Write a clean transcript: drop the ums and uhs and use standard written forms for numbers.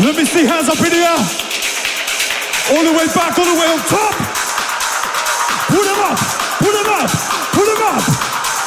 Let me see hands up in the air. All the way back, all the way on top.